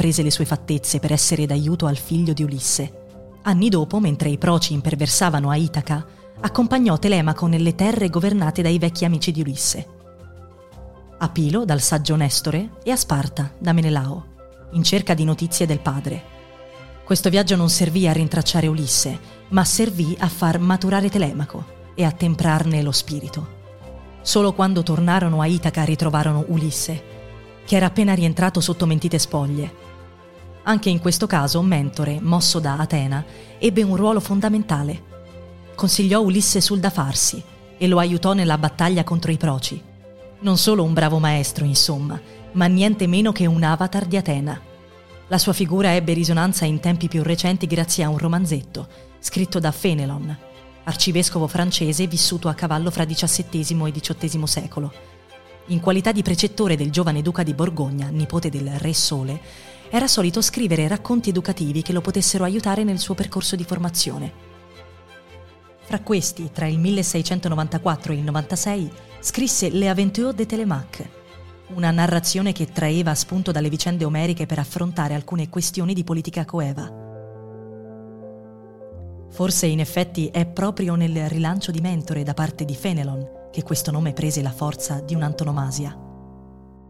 apprese le sue fattezze per essere d'aiuto al figlio di Ulisse. Anni dopo, mentre i proci imperversavano a Itaca, accompagnò Telemaco nelle terre governate dai vecchi amici di Ulisse. A Pilo dal saggio Nestore e a Sparta da Menelao, in cerca di notizie del padre. Questo viaggio non servì a rintracciare Ulisse, ma servì a far maturare Telemaco e a temprarne lo spirito. Solo quando tornarono a Itaca ritrovarono Ulisse, che era appena rientrato sotto mentite spoglie. Anche in questo caso Mentore, mosso da Atena, ebbe un ruolo fondamentale. Consigliò Ulisse sul da farsi e lo aiutò nella battaglia contro i proci. Non solo un bravo maestro, insomma, ma niente meno che un avatar di Atena. La sua figura ebbe risonanza in tempi più recenti grazie a un romanzetto, scritto da Fénelon, arcivescovo francese vissuto a cavallo fra XVII e XVIII secolo. In qualità di precettore del giovane duca di Borgogna, nipote del Re Sole, era solito scrivere racconti educativi che lo potessero aiutare nel suo percorso di formazione. Fra questi, tra il 1694 e il 96, scrisse Le Aventures de Télémaque, una narrazione che traeva spunto dalle vicende omeriche per affrontare alcune questioni di politica coeva. Forse in effetti è proprio nel rilancio di Mentore da parte di Fénelon che questo nome prese la forza di un'antonomasia.